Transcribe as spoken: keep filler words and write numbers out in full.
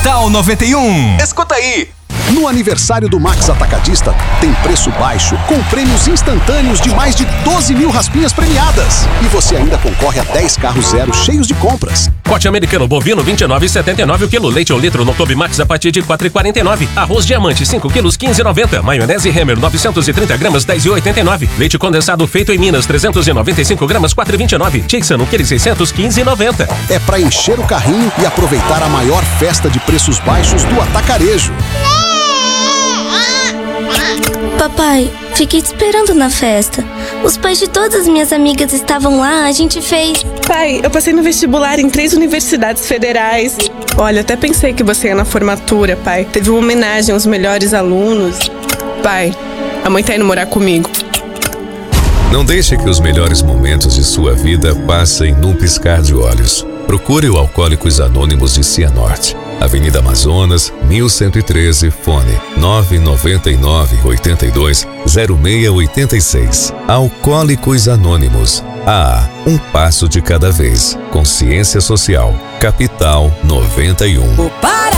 Natal noventa e um. Escuta aí. No aniversário do Max Atacadista, tem preço baixo, com prêmios instantâneos de mais de doze mil raspinhas premiadas. E você ainda concorre a dez carros zero cheios de compras. Corte americano bovino vinte e nove reais e setenta e nove centavos o quilo. Leite ao litro no Clube Max a partir de quatro reais e quarenta e nove centavos. Arroz diamante cinco quilos quinze reais e noventa centavos. Maionese Hammer novecentos e trinta gramas dez reais e oitenta e nove centavos. Leite condensado feito em Minas trezentos e noventa e cinco gramas quatro reais e vinte e nove centavos. Jason um quilo e seiscentos quinze reais e noventa centavos. É pra encher o carrinho e aproveitar a maior festa de preços baixos do atacarejo. Papai, fiquei te esperando na festa. Os pais de todas as minhas amigas estavam lá, a gente fez... Pai, eu passei no vestibular em três universidades federais. Olha, até pensei que você ia na formatura, pai. Teve uma homenagem aos melhores alunos. Pai, a mãe tá indo morar comigo. Não deixe que os melhores momentos de sua vida passem num piscar de olhos. Procure o Alcoólicos Anônimos de Cianorte. Avenida Amazonas, mil cento e treze, fone nove nove nove, oito dois, zero seis oito seis. Alcoólicos Anônimos. A A, um passo de cada vez. Consciência Social. Capital noventa e um. Para